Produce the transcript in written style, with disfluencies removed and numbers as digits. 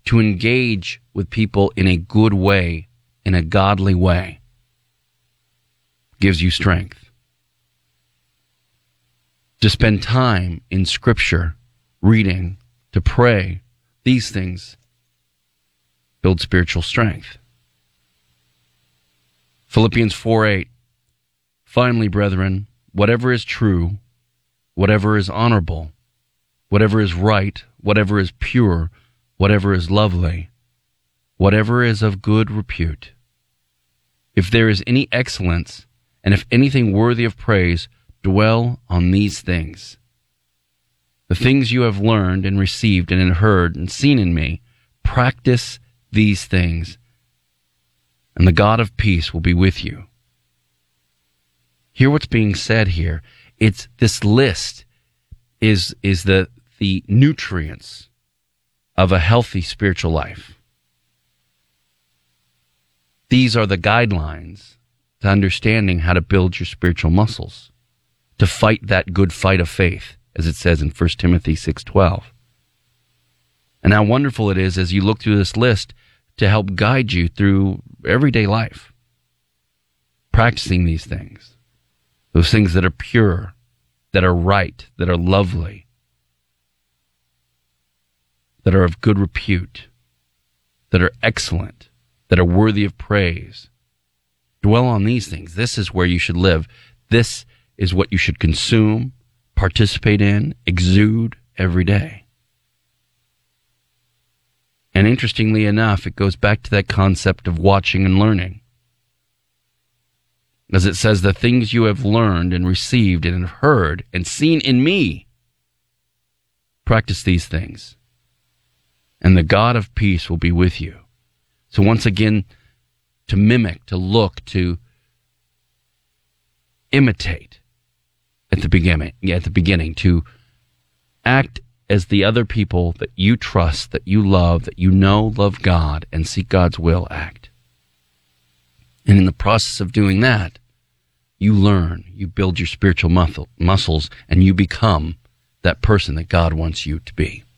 to engage with people in a good way, in a godly way, gives you strength. To spend time in Scripture, reading, to pray, these things build spiritual strength. Philippians 4:8. Finally, brethren, whatever is true, whatever is honorable, whatever is right, whatever is pure, whatever is lovely, whatever is of good repute, if there is any excellence, and if anything worthy of praise, dwell on these things. The things you have learned and received and heard and seen in me, practice these things, and the God of peace will be with you. Hear what's being said here. It's this list is the nutrients of a healthy spiritual life. These are the guidelines to understanding how to build your spiritual muscles, to fight that good fight of faith, as it says in 1 Timothy 6:12. And how wonderful it is as you look through this list to help guide you through everyday life, practicing these things, those things that are pure, that are right, that are lovely, that are of good repute, that are excellent, that are worthy of praise. Dwell on these things. This is where you should live. This is what you should consume, participate in, exude every day. And interestingly enough, it goes back to that concept of watching and learning. As it says, the things you have learned and received and heard and seen in me, practice these things, and the God of peace will be with you. So once again, to mimic, to look, to imitate at the beginning, to act as the other people that you trust, that you love, that you know love God and seek God's will act. And in the process of doing that, you learn, you build your spiritual muscles, and you become that person that God wants you to be.